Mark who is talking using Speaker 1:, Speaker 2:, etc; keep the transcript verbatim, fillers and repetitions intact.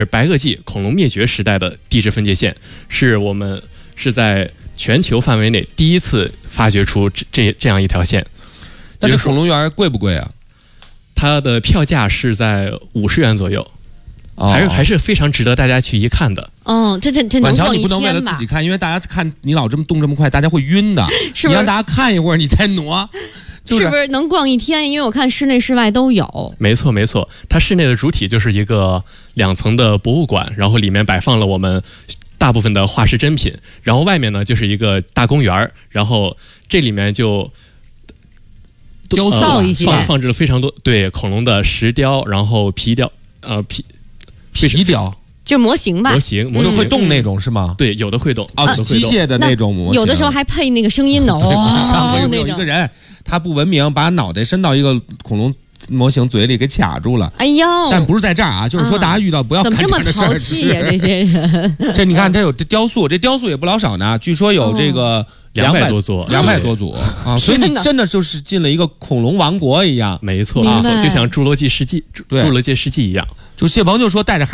Speaker 1: 白垩纪恐龙灭绝时代的地质分界线，是我们是在全球范围内第一次发掘出这这这样一条线。
Speaker 2: 但这恐龙园贵不贵啊？
Speaker 1: 它的票价是在五十元左右。
Speaker 2: 哦、
Speaker 1: 还是还是非常值得大家去一看的。
Speaker 3: 嗯，这这这能逛一天吧？
Speaker 2: 你不能为了自己看，因为大家看你老这么动这么快，大家会晕的。
Speaker 3: 是不是？
Speaker 2: 你让大家看一会儿，你再挪。就是、
Speaker 3: 是不是能逛一天？因为我看室内室外都有。
Speaker 1: 没错没错，它室内的主体就是一个两层的博物馆，然后里面摆放了我们大部分的化石珍品，然后外面呢就是一个大公园，然后这里面就
Speaker 3: 雕塑、呃、一些
Speaker 1: 放放置了非常多对恐龙的石雕，然后皮雕呃皮
Speaker 2: 皮雕。
Speaker 3: 就模型吧，
Speaker 1: 模型模型
Speaker 2: 会动那种是吗？
Speaker 1: 对，有的会动
Speaker 2: 哦，机械的那种模型，
Speaker 3: 有的时候还配那个声音呢。
Speaker 2: 哦，上回有
Speaker 3: 一
Speaker 2: 个人，他不文明，把脑袋伸到一个恐龙模型嘴里给卡住了。
Speaker 3: 哎呦！
Speaker 2: 但不是在这儿啊，就是说大家遇到不要干这样的事儿。
Speaker 3: 怎么这么淘气呀？这些人。
Speaker 2: 这你看，他有这雕塑，这雕塑也不老少呢。据说有这个
Speaker 1: 两百多组，
Speaker 2: 两百多组啊，所以你真的就是进了一个恐龙王国一样。
Speaker 1: 没错，没错，就像侏罗纪世纪、侏罗纪世纪一样。
Speaker 2: 就谢鹏就说带着孩